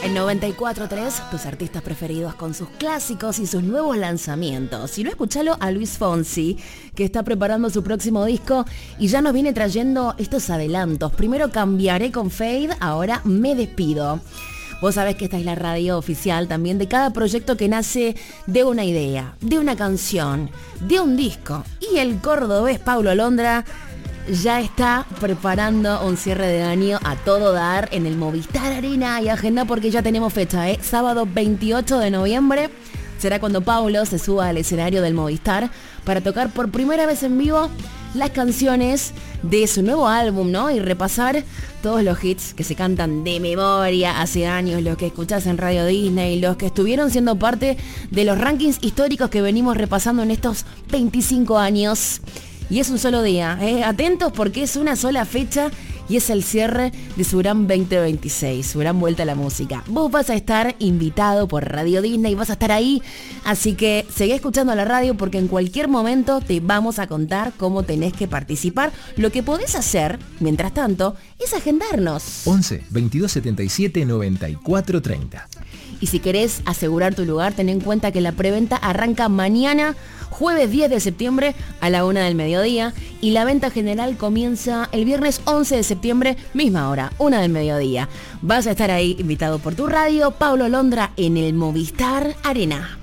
En 94.3, tus artistas preferidos con sus clásicos y sus nuevos lanzamientos. Si no, escuchalo a Luis Fonsi, que está preparando su próximo disco y ya nos viene trayendo estos adelantos. Primero Cambiaré con Fade, ahora Me Despido. Vos sabés que esta es la radio oficial también de cada proyecto que nace de una idea, de una canción, de un disco. Y el cordobés Paulo Londra ya está preparando un cierre de año a todo dar en el Movistar Arena y agenda porque ya tenemos fecha, sábado 28 de noviembre será cuando Paulo se suba al escenario del Movistar para tocar por primera vez en vivo las canciones de su nuevo álbum, ¿no? Y repasar todos los hits que se cantan de memoria hace años, los que escuchás en Radio Disney, los que estuvieron siendo parte de los rankings históricos que venimos repasando en estos 25 años. Y es un solo día, atentos porque es una sola fecha y es el cierre de su gran 2026, su gran vuelta a la música. Vos vas a estar invitado por Radio Disney, vas a estar ahí, así que seguí escuchando la radio porque en cualquier momento te vamos a contar cómo tenés que participar. Lo que podés hacer, mientras tanto, es agendarnos. 11 22 77 94 30. Y si querés asegurar tu lugar, ten en cuenta que la preventa arranca mañana, jueves 10 de septiembre a la 1 del mediodía, y la venta general comienza el viernes 11 de septiembre, misma hora, 1 del mediodía. Vas a estar ahí invitado por tu radio, Paulo Londra, en el Movistar Arena.